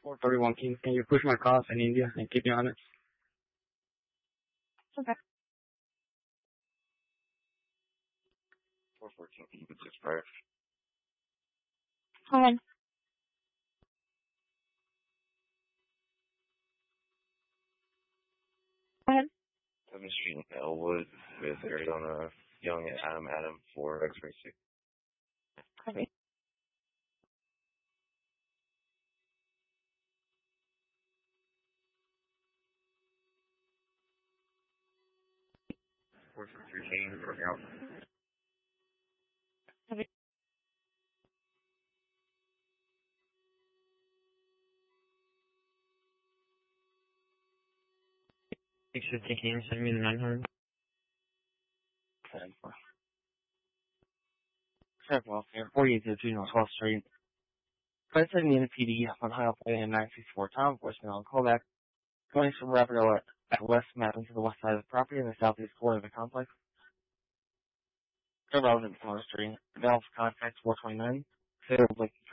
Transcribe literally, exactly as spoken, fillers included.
four thirty-one King. Can you push my costs in India and keep me on it? Okay. four fourteen King, it's expired. Go ahead. Go ahead. seventh Street in Elwood with Arizona Young and Adam Adam for X-ray six. Copy. four three King, working out. Copy. six fifty King, send me the nine hundred. ten four. Traffic welfare, forty-eight oh two North twelfth Street. Please send me in the P D on Highway and nine sixty-four Tom, voicemail and callback. Going from Rapido at, at West Mountain to the west side of the property in the southeast corner of the complex. The relevant Corner Street. Valve contact four twenty-nine. Fatal Lake